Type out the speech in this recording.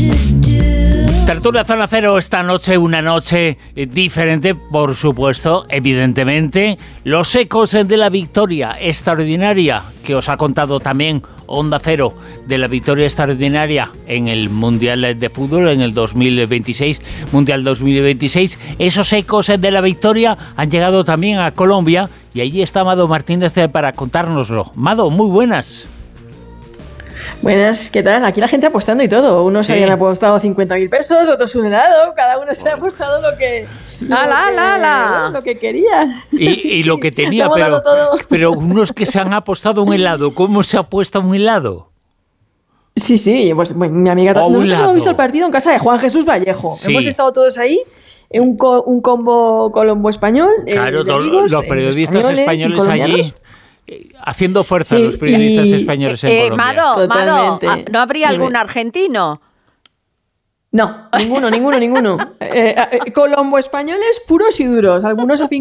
Tertulia Zona Cero esta noche, una noche diferente, por supuesto, evidentemente. Los ecos de la victoria extraordinaria que os ha contado también Onda Cero, de la victoria extraordinaria en el Mundial de Fútbol en el 2026, Mundial 2026. Esos ecos de la victoria han llegado también a Colombia y allí está Mado Martínez para contárnoslo. Mado, muy buenas. Buenas, ¿qué tal? Aquí la gente apostando y todo. Unos habían apostado 50.000 pesos, otros un helado. Cada uno se ha apostado lo que quería. Y lo que tenía, pero unos que se han apostado un helado. ¿Cómo se apuesta un helado? Sí, pues mi amiga... Nosotros hemos visto el partido en casa de Juan Jesús Vallejo. Sí. Hemos estado todos ahí. Un combo colombo-español. Claro, los periodistas españoles allí... haciendo fuerza los periodistas españoles en Colombia. Mado, ¿no habría algún argentino? No, ninguno. Colombo españoles puros y duros. Algunos